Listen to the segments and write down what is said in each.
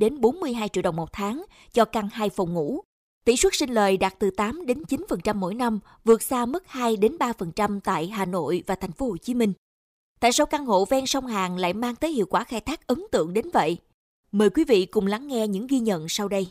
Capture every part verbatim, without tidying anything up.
đến bốn mươi hai triệu đồng một tháng cho căn hai phòng ngủ. Tỷ suất sinh lời đạt từ tám đến chín phần trăm mỗi năm, vượt xa mức hai đến ba phần trăm tại Hà Nội và thành phố Hồ Chí Minh. Tại sao căn hộ ven sông Hàn lại mang tới hiệu quả khai thác ấn tượng đến vậy? Mời quý vị cùng lắng nghe những ghi nhận sau đây.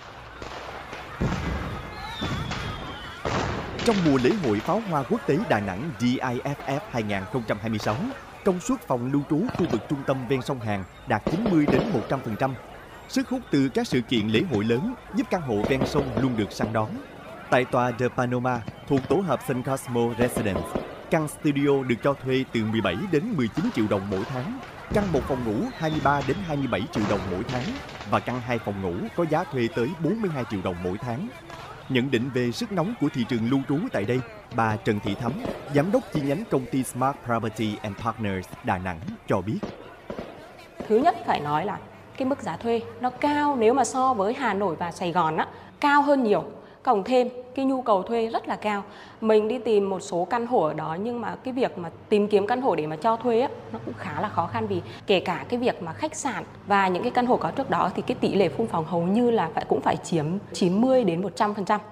Trong mùa lễ hội pháo hoa quốc tế Đà Nẵng D I F F hai không hai sáu, công suất phòng lưu trú khu vực trung tâm ven sông Hàn đạt chín mươi đến một trăm phần trăm. Sức hút từ các sự kiện lễ hội lớn giúp căn hộ ven sông luôn được săn đón. Tại tòa The Panorama thuộc tổ hợp Sun Cosmo Residence, căn studio được cho thuê từ mười bảy đến mười chín triệu đồng mỗi tháng, căn một phòng ngủ hai mươi ba đến hai mươi bảy triệu đồng mỗi tháng và căn hai phòng ngủ có giá thuê tới bốn mươi hai triệu đồng mỗi tháng. Nhận định về sức nóng của thị trường lưu trú tại đây, bà Trần Thị Thắm, giám đốc chi nhánh công ty Smart Property and Partners Đà Nẵng cho biết. Thứ nhất phải nói là cái mức giá thuê nó cao, nếu mà so với Hà Nội và Sài Gòn á, cao hơn nhiều. Cộng thêm cái nhu cầu thuê rất là cao. Mình đi tìm một số căn hộ ở đó nhưng mà cái việc mà tìm kiếm căn hộ để mà cho thuê á, nó cũng khá là khó khăn, vì kể cả cái việc mà khách sạn và những cái căn hộ có trước đó thì cái tỷ lệ phun phòng hầu như là phải cũng phải chiếm chín mươi đến một trăm phần trăm.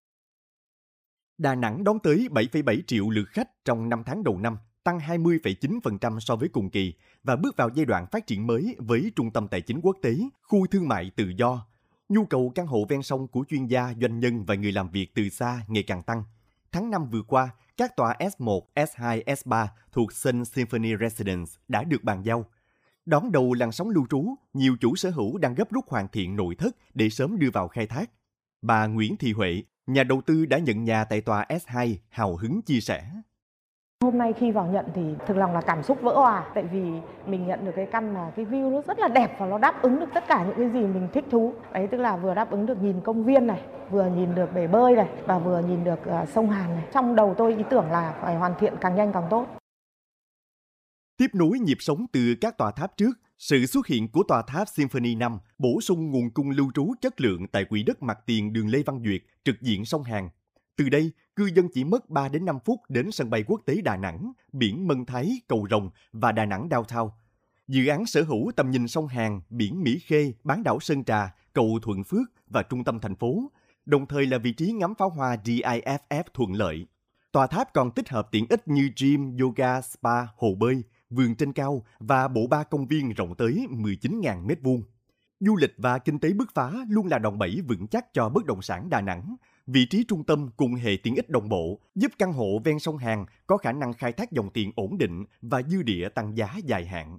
Đà Nẵng đón tới bảy phẩy bảy triệu lượt khách trong năm tháng đầu năm, tăng hai mươi phẩy chín phần trăm so với cùng kỳ và bước vào giai đoạn phát triển mới với trung tâm tài chính quốc tế, khu thương mại tự do. Nhu cầu căn hộ ven sông của chuyên gia, doanh nhân và người làm việc từ xa ngày càng tăng. Tháng năm vừa qua, các tòa S một, S hai, S ba thuộc Sun Symphony Residence đã được bàn giao. Đón đầu làn sóng lưu trú, nhiều chủ sở hữu đang gấp rút hoàn thiện nội thất để sớm đưa vào khai thác. Bà Nguyễn Thị Huệ, nhà đầu tư đã nhận nhà tại tòa S hai, hào hứng chia sẻ. Hôm nay khi vào nhận thì thực lòng là cảm xúc vỡ òa, tại vì mình nhận được cái căn mà cái view nó rất là đẹp và nó đáp ứng được tất cả những cái gì mình thích thú. Đấy, tức là vừa đáp ứng được nhìn công viên này, vừa nhìn được bể bơi này và vừa nhìn được uh, sông Hàn này. Trong đầu tôi ý tưởng là phải hoàn thiện càng nhanh càng tốt. Tiếp nối nhịp sống từ các tòa tháp trước, sự xuất hiện của tòa tháp Symphony năm bổ sung nguồn cung lưu trú chất lượng tại quỹ đất mặt tiền đường Lê Văn Duyệt, trực diện sông Hàn. Từ đây, cư dân chỉ mất ba đến năm phút đến sân bay quốc tế Đà Nẵng, biển Mân Thái, Cầu Rồng và Đà Nẵng Downtown. Dự án sở hữu tầm nhìn sông Hàn, biển Mỹ Khê, bán đảo Sơn Trà, cầu Thuận Phước và trung tâm thành phố, đồng thời là vị trí ngắm pháo hoa D I F F thuận lợi. Tòa tháp còn tích hợp tiện ích như gym, yoga, spa, hồ bơi, vườn trên cao và bộ ba công viên rộng tới mười chín nghìn mét vuông. Du lịch và kinh tế bứt phá luôn là đòn bẩy vững chắc cho bất động sản Đà Nẵng. Vị trí trung tâm cùng hệ tiện ích đồng bộ giúp căn hộ ven sông Hàn có khả năng khai thác dòng tiền ổn định và dư địa tăng giá dài hạn.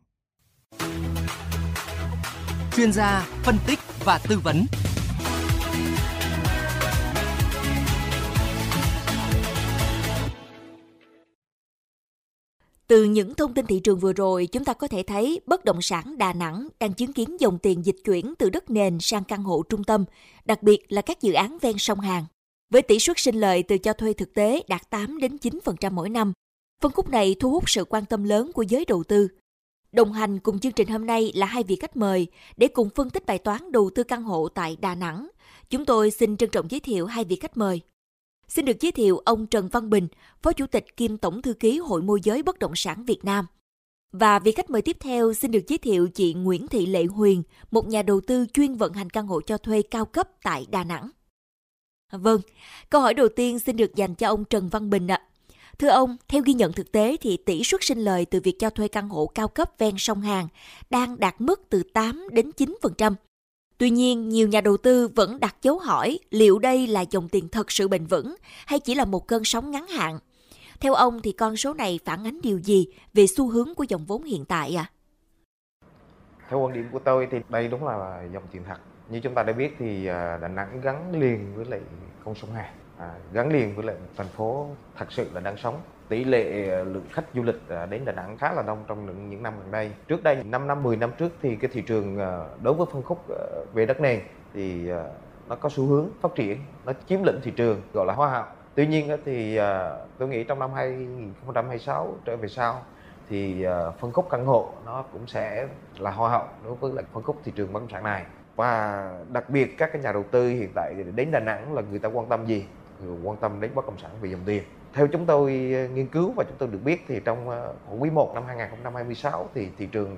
Chuyên gia phân tích và tư vấn. Từ những thông tin thị trường vừa rồi, chúng ta có thể thấy bất động sản Đà Nẵng đang chứng kiến dòng tiền dịch chuyển từ đất nền sang căn hộ trung tâm, đặc biệt là các dự án ven sông Hàn. Với tỷ suất sinh lời từ cho thuê thực tế đạt tám đến chín phần trăm mỗi năm, phân khúc này thu hút sự quan tâm lớn của giới đầu tư. Đồng hành cùng chương trình hôm nay là hai vị khách mời để cùng phân tích bài toán đầu tư căn hộ tại Đà Nẵng. Chúng tôi xin trân trọng giới thiệu hai vị khách mời. Xin được giới thiệu ông Trần Văn Bình, Phó Chủ tịch kiêm Tổng Thư ký Hội Môi giới Bất động sản Việt Nam. Và vị khách mời tiếp theo xin được giới thiệu chị Nguyễn Thị Lệ Huyền, một nhà đầu tư chuyên vận hành căn hộ cho thuê cao cấp tại Đà Nẵng. Vâng, câu hỏi đầu tiên xin được dành cho ông Trần Văn Bình ạ. Thưa ông, theo ghi nhận thực tế thì tỷ suất sinh lời từ việc cho thuê căn hộ cao cấp ven sông Hàn đang đạt mức từ tám đến chín phần trăm. Tuy nhiên, nhiều nhà đầu tư vẫn đặt dấu hỏi liệu đây là dòng tiền thật sự bền vững hay chỉ là một cơn sóng ngắn hạn. Theo ông thì con số này phản ánh điều gì về xu hướng của dòng vốn hiện tại ạ? À? Theo quan điểm của tôi thì đây đúng là dòng tiền thật. Như chúng ta đã biết thì Đà Nẵng gắn liền với lại con sông Hàn, à, gắn liền với lại một thành phố thật sự là đang sống. Tỷ lệ lượng khách du lịch đến Đà Nẵng khá là đông trong những năm gần đây. Trước đây, năm năm, mười năm trước thì cái thị trường đối với phân khúc về đất nền thì nó có xu hướng phát triển, nó chiếm lĩnh thị trường gọi là hoa hậu. Tuy nhiên thì tôi nghĩ trong năm hai không hai sáu trở về sau thì phân khúc căn hộ nó cũng sẽ là hoa hậu đối với lại phân khúc thị trường bất động sản này. Và đặc biệt các cái nhà đầu tư hiện tại đến Đà Nẵng là người ta quan tâm gì? Người quan tâm đến bất động sản về dòng tiền. Theo chúng tôi nghiên cứu và chúng tôi được biết thì trong quý một năm hai không hai sáu thì thị trường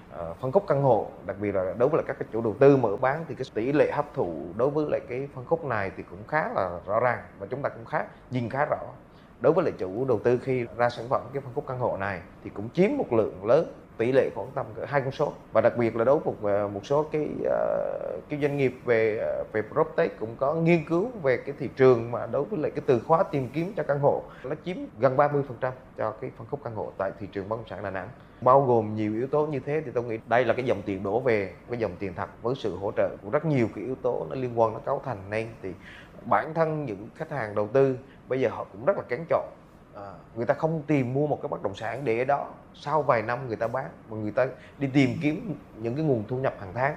phân khúc căn hộ, đặc biệt là đối với lại các cái chủ đầu tư mở bán thì cái tỷ lệ hấp thụ đối với lại cái phân khúc này thì cũng khá là rõ ràng, và chúng ta cũng khá nhìn khá rõ. Đối với lại chủ đầu tư khi ra sản phẩm cái phân khúc căn hộ này thì cũng chiếm một lượng lớn, tỷ lệ khoảng tầm hai con số. Và đặc biệt là đối với một một số cái uh, cái doanh nghiệp về về PropTech cũng có nghiên cứu về cái thị trường mà đối với lại cái từ khóa tìm kiếm cho căn hộ, nó chiếm gần ba mươi phần trăm cho cái phân khúc căn hộ tại thị trường bất động sản Đà Nẵng. Bao gồm nhiều yếu tố như thế thì tôi nghĩ đây là cái dòng tiền đổ về, cái dòng tiền thật với sự hỗ trợ của rất nhiều cái yếu tố nó liên quan, nó cấu thành nên thì bản thân những khách hàng đầu tư bây giờ họ cũng rất là kén chọn. À, người ta không tìm mua một cái bất động sản để ở đó sau vài năm người ta bán, mà người ta đi tìm kiếm những cái nguồn thu nhập hàng tháng.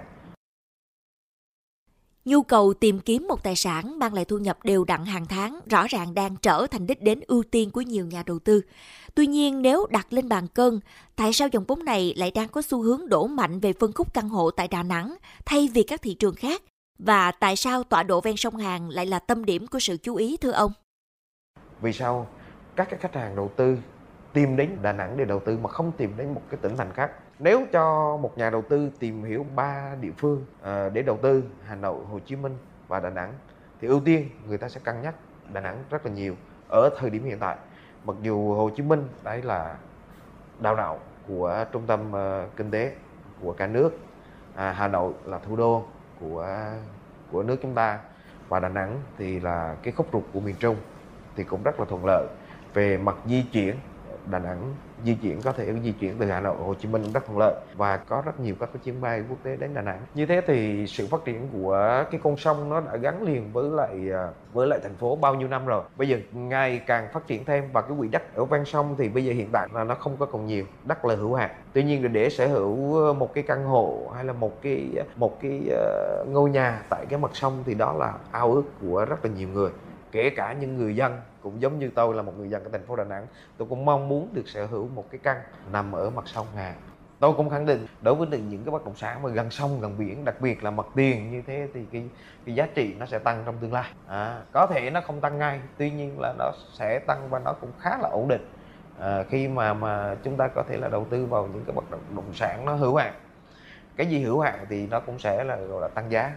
Nhu cầu tìm kiếm một tài sản mang lại thu nhập đều đặn hàng tháng rõ ràng đang trở thành đích đến ưu tiên của nhiều nhà đầu tư. Tuy nhiên, nếu đặt lên bàn cân, tại sao dòng vốn này lại đang có xu hướng đổ mạnh về phân khúc căn hộ tại Đà Nẵng thay vì các thị trường khác? Và tại sao tọa độ ven sông Hàn lại là tâm điểm của sự chú ý thưa ông? Vì sao các cái khách hàng đầu tư tìm đến Đà Nẵng để đầu tư mà không tìm đến một cái tỉnh thành khác? Nếu cho một nhà đầu tư tìm hiểu ba địa phương uh, để đầu tư, Hà Nội, Hồ Chí Minh và Đà Nẵng, thì ưu tiên người ta sẽ cân nhắc Đà Nẵng rất là nhiều ở thời điểm hiện tại. Mặc dù Hồ Chí Minh đấy là đào đạo của trung tâm uh, kinh tế của cả nước, à, Hà Nội là thủ đô của của nước chúng ta, và Đà Nẵng thì là cái khúc ruột của miền Trung, thì cũng rất là thuận lợi về mặt di chuyển. Đà Nẵng di chuyển có thể di chuyển từ Hà Nội, Hồ Chí Minh rất thuận lợi và có rất nhiều các cái chuyến bay quốc tế đến Đà Nẵng. Như thế thì sự phát triển của cái con sông nó đã gắn liền với lại với lại thành phố bao nhiêu năm rồi. Bây giờ ngày càng phát triển thêm, và cái quỹ đất ở ven sông thì bây giờ hiện tại là nó không có còn nhiều, đất là hữu hạn. Tuy nhiên để sở hữu một cái căn hộ hay là một cái một cái uh, ngôi nhà tại cái mặt sông thì đó là ao ước của rất là nhiều người. Kể cả những người dân cũng giống như tôi là một người dân của thành phố Đà Nẵng, tôi cũng mong muốn được sở hữu một cái căn nằm ở mặt sông Hàn. Tôi cũng khẳng định đối với những cái bất động sản mà gần sông gần biển, đặc biệt là mặt tiền như thế thì cái, cái giá trị nó sẽ tăng trong tương lai. À, có thể nó không tăng ngay, tuy nhiên là nó sẽ tăng và nó cũng khá là ổn định. À, khi mà mà chúng ta có thể là đầu tư vào những cái bất động sản nó hữu hạn. Cái gì hữu hạn thì nó cũng sẽ là gọi là tăng giá.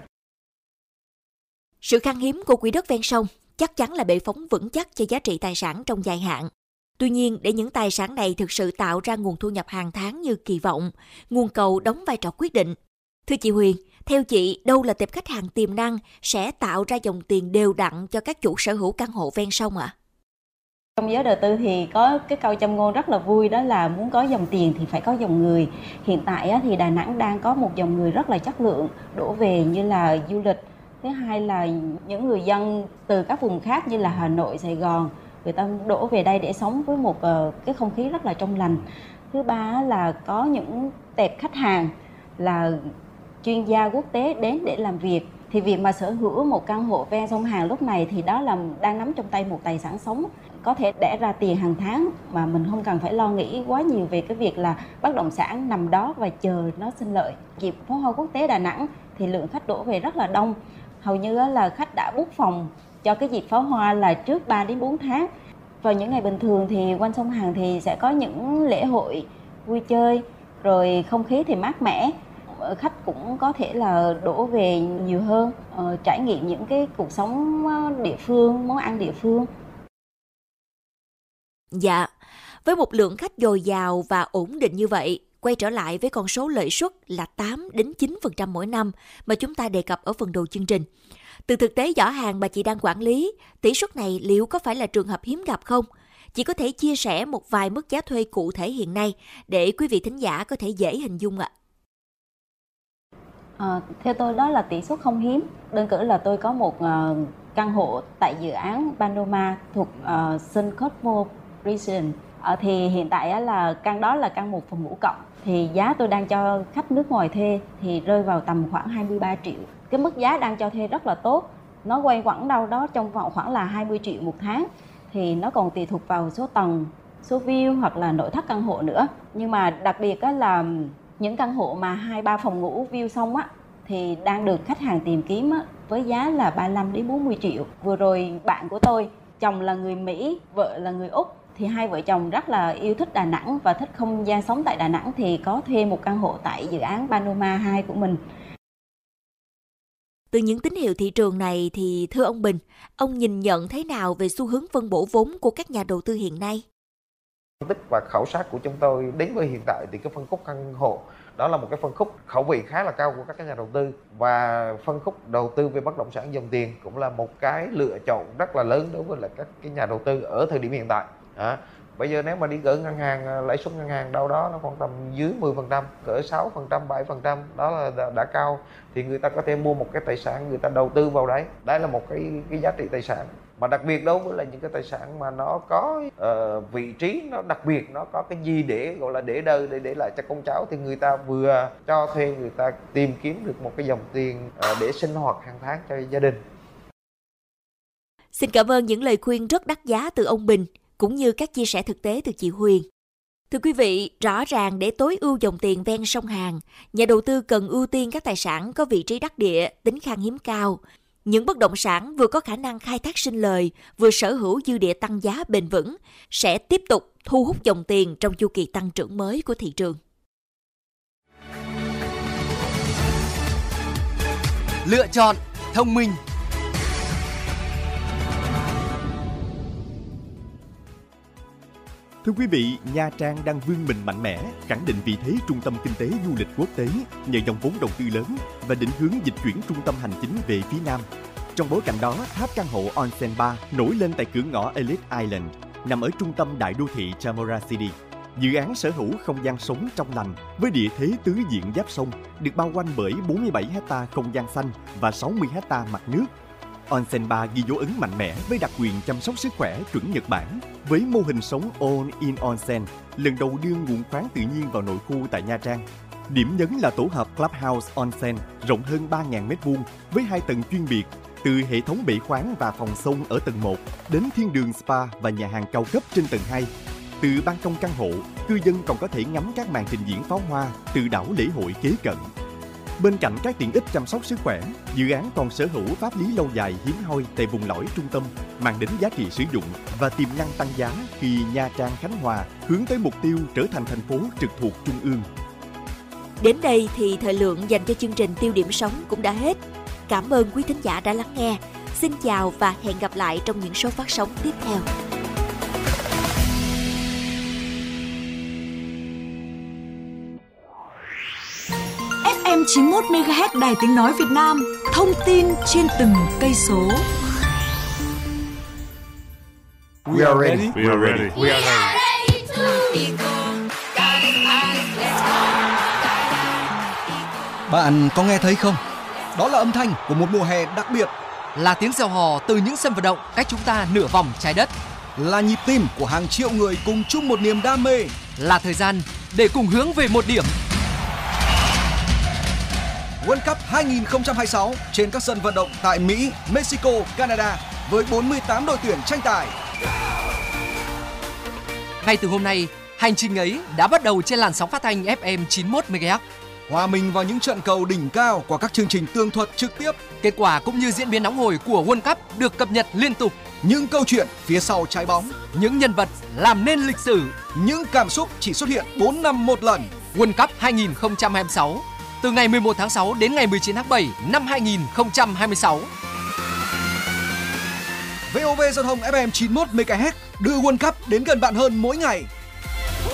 Sự khan hiếm của quỹ đất ven sông chắc chắn là bệ phóng vững chắc cho giá trị tài sản trong dài hạn. Tuy nhiên, để những tài sản này thực sự tạo ra nguồn thu nhập hàng tháng như kỳ vọng, nguồn cầu đóng vai trò quyết định. Thưa chị Huyền, theo chị, đâu là tệp khách hàng tiềm năng sẽ tạo ra dòng tiền đều đặn cho các chủ sở hữu căn hộ ven sông ạ? À? Trong giới đầu tư thì có cái câu châm ngôn rất là vui, đó là muốn có dòng tiền thì phải có dòng người. Hiện tại thì Đà Nẵng đang có một dòng người rất là chất lượng đổ về như là du lịch. Thứ hai là những người dân từ các vùng khác như là Hà Nội, Sài Gòn, người ta đổ về đây để sống với một cái không khí rất là trong lành. Thứ ba là có những tệp khách hàng là chuyên gia quốc tế đến để làm việc. Thì việc mà sở hữu một căn hộ ven sông Hàn lúc này thì đó là đang nắm trong tay một tài sản sống, có thể đẻ ra tiền hàng tháng mà mình không cần phải lo nghĩ quá nhiều về cái việc là bất động sản nằm đó và chờ nó sinh lợi. Dịp pháo hoa quốc tế Đà Nẵng thì lượng khách đổ về rất là đông. Hầu như là khách đã book phòng cho cái dịp pháo hoa là trước ba đến bốn tháng. Vào những ngày bình thường thì quanh sông Hàn thì sẽ có những lễ hội vui chơi, rồi không khí thì mát mẻ. Khách cũng có thể là đổ về nhiều hơn, uh, trải nghiệm những cái cuộc sống địa phương, món ăn địa phương. Dạ, với một lượng khách dồi dào và ổn định như vậy, quay trở lại với con số lợi suất là tám đến chín phần trăm mỗi năm mà chúng ta đề cập ở phần đầu chương trình. Từ thực tế giỏ hàng mà chị đang quản lý, tỷ suất này liệu có phải là trường hợp hiếm gặp không? Chị có thể chia sẻ một vài mức giá thuê cụ thể hiện nay để quý vị thính giả có thể dễ hình dung ạ. À, theo tôi đó là tỷ suất không hiếm. Đơn cử là tôi có một uh, căn hộ tại dự án Panorama thuộc uh, Sun Corporation. Uh, thì hiện tại uh, là căn đó là căn một phòng ngủ cộng. Thì giá tôi đang cho khách nước ngoài thuê thì rơi vào tầm khoảng hai mươi ba triệu. Cái mức giá đang cho thuê rất là tốt. Nó quay quẩn đâu đó trong vòng khoảng là hai mươi triệu một tháng. Thì nó còn tùy thuộc vào số tầng, số view hoặc là nội thất căn hộ nữa. Nhưng mà đặc biệt uh, là những căn hộ mà hai ba phòng ngủ view xong á thì đang được khách hàng tìm kiếm á, với giá là ba mươi lăm đến bốn mươi triệu. Vừa rồi bạn của tôi, chồng là người Mỹ, vợ là người Úc, thì hai vợ chồng rất là yêu thích Đà Nẵng và thích không gian sống tại Đà Nẵng, thì có thuê một căn hộ tại dự án Panorama hai của mình. Từ những tín hiệu thị trường này thì thưa ông Bình, ông nhìn nhận thế nào về xu hướng phân bổ vốn của các nhà đầu tư hiện nay? Phân tích và khảo sát của chúng tôi đến với hiện tại thì cái phân khúc căn hộ đó là một cái phân khúc khẩu vị khá là cao của các nhà đầu tư, và phân khúc đầu tư về bất động sản dòng tiền cũng là một cái lựa chọn rất là lớn đối với lại các cái nhà đầu tư ở thời điểm hiện tại. Đó. Bây giờ nếu mà đi gửi ngân hàng, lãi suất ngân hàng đâu đó nó khoảng tầm dưới mười phần trăm, cỡ sáu phần trăm, bảy phần trăm, đó là đã, đã cao, thì người ta có thể mua một cái tài sản, người ta đầu tư vào đấy. Đây là một cái cái giá trị tài sản. Mà đặc biệt đối với là những cái tài sản mà nó có uh, vị trí nó đặc biệt, nó có cái gì để gọi là để đời, để để lại cho con cháu, thì người ta vừa cho thuê, người ta tìm kiếm được một cái dòng tiền uh, để sinh hoạt hàng tháng cho gia đình. Xin cảm ơn những lời khuyên rất đắt giá từ ông Bình, cũng như các chia sẻ thực tế từ chị Huyền. Thưa quý vị, rõ ràng để tối ưu dòng tiền ven sông Hàn, nhà đầu tư cần ưu tiên các tài sản có vị trí đắc địa, tính khan hiếm cao. Những bất động sản vừa có khả năng khai thác sinh lời, vừa sở hữu dư địa tăng giá bền vững, sẽ tiếp tục thu hút dòng tiền trong chu kỳ tăng trưởng mới của thị trường. Lựa chọn thông minh. Thưa quý vị, Nha Trang đang vươn mình mạnh mẽ, khẳng định vị thế trung tâm kinh tế du lịch quốc tế nhờ dòng vốn đầu tư lớn và định hướng dịch chuyển trung tâm hành chính về phía Nam. Trong bối cảnh đó, tháp căn hộ Onsen ba nổi lên tại cửa ngõ Elite Island, nằm ở trung tâm đại đô thị Chamora City. Dự án sở hữu không gian sống trong lành với địa thế tứ diện giáp sông, được bao quanh bởi bốn mươi bảy héc ta không gian xanh và sáu mươi héc ta mặt nước. Onsen ba ghi dấu ấn mạnh mẽ với đặc quyền chăm sóc sức khỏe chuẩn Nhật Bản, với mô hình sống All in Onsen, lần đầu đưa nguồn khoáng tự nhiên vào nội khu tại Nha Trang. Điểm nhấn là tổ hợp Clubhouse Onsen rộng hơn ba nghìn mét vuông với hai tầng chuyên biệt, từ hệ thống bể khoáng và phòng xông ở tầng một đến thiên đường spa và nhà hàng cao cấp trên tầng hai. Từ ban công căn hộ, cư dân còn có thể ngắm các màn trình diễn pháo hoa từ đảo lễ hội kế cận. Bên cạnh các tiện ích chăm sóc sức khỏe, dự án còn sở hữu pháp lý lâu dài hiếm hoi tại vùng lõi trung tâm, mang đến giá trị sử dụng và tiềm năng tăng giá khi Nha Trang Khánh Hòa hướng tới mục tiêu trở thành thành phố trực thuộc trung ương. Đến đây thì thời lượng dành cho chương trình Tiêu điểm sống cũng đã hết. Cảm ơn quý thính giả đã lắng nghe. Xin chào và hẹn gặp lại trong những số phát sóng tiếp theo. ép em chín mươi mốt mê ga héc Đài Tiếng Nói Việt Nam, thông tin trên từng cây số. We are ready. We are ready. We are ready. Bạn có nghe thấy không? Đó là âm thanh của một mùa hè đặc biệt, Là tiếng reo hò từ những sân vận động cách chúng ta nửa vòng trái đất. là nhịp tim của hàng triệu người cùng chung một niềm đam mê. Là thời gian để cùng hướng về một điểm. World Cup hai không hai sáu trên các sân vận động tại Mỹ, Mexico, Canada với bốn mươi tám đội tuyển tranh tài. Ngay từ hôm nay, hành trình ấy đã bắt đầu trên làn sóng phát thanh ép em chín mươi mốt mê ga héc. Hòa mình vào những trận cầu đỉnh cao qua các chương trình tường thuật trực tiếp. Kết quả cũng như diễn biến nóng hổi của World Cup được cập nhật liên tục. Những câu chuyện phía sau trái bóng, Những nhân vật làm nên lịch sử. những cảm xúc chỉ xuất hiện bốn năm một lần. World Cup hai không hai sáu từ ngày mười một tháng sáu đến ngày mười chín tháng bảy năm hai không hai sáu. vê o vê Giao thông ép em chín mươi mốt mê ga héc đưa World Cup đến gần bạn hơn mỗi ngày.